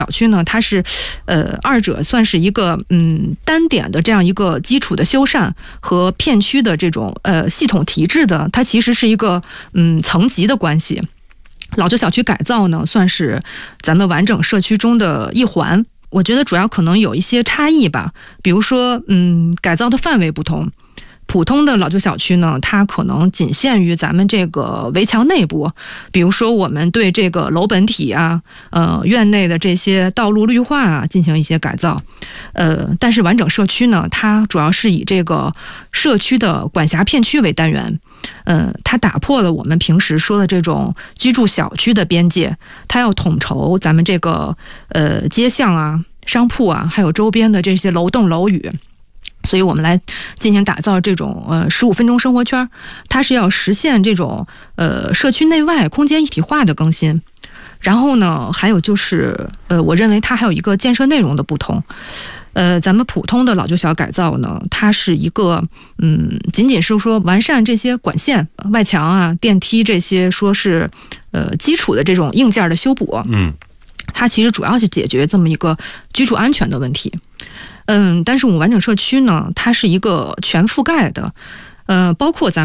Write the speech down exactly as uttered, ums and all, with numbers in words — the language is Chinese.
小区呢，它是，呃，二者算是一个嗯单点的这样一个基础的修缮和片区的这种呃系统提质的，它其实是一个嗯层级的关系。老旧小区改造呢，算是咱们完整社区中的一环。我觉得主要可能有一些差异吧，比如说嗯改造的范围不同。普通的老旧小区呢，它可能仅限于咱们这个围墙内部，比如说我们对这个楼本体啊，呃，院内的这些道路绿化啊进行一些改造，呃，但是完整社区呢，它主要是以这个社区的管辖片区为单元，呃，它打破了我们平时说的这种居住小区的边界，它要统筹咱们这个呃街巷啊、商铺啊，还有周边的这些楼栋楼宇。所以我们来进行打造这种呃十五分钟生活圈，它是要实现这种呃社区内外空间一体化的更新。然后呢，还有就是呃，我认为它还有一个建设内容的不同。呃，咱们普通的老旧小改造呢，它是一个嗯，仅仅是说完善这些管线、外墙啊、电梯这些，说是呃基础的这种硬件的修补。 嗯， 它其实主要是解决这么一个居住安全的问题。嗯，但是我们完整社区呢，它是一个全覆盖的，呃，包括咱们。